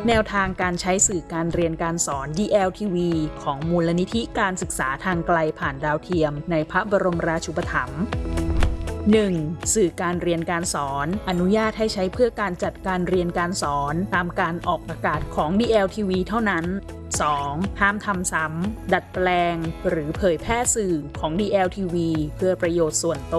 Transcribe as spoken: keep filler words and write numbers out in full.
แนวทางการใช้สื่อการเรียนการสอน ดี แอล ที วี ของมูลนิธิการศึกษาทางไกลผ่านดาวเทียมในพระบรมราชูปถัมภ์ หนึ่ง. สื่อการเรียนการสอนอนุญาตให้ใช้เพื่อการจัดการเรียนการสอนตามการออกอากาศของ ดี แอล ที วี เท่านั้น สอง. ห้ามทำซ้ำดัดแปลงหรือเผยแพร่สื่อของ ดี แอล ที วี เพื่อประโยชน์ส่วนตน